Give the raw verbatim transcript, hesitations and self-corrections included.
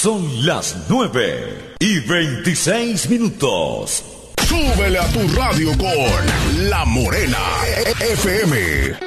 Son las nueve y veintiséis minutos. Súbele a tu radio con La Morena F M.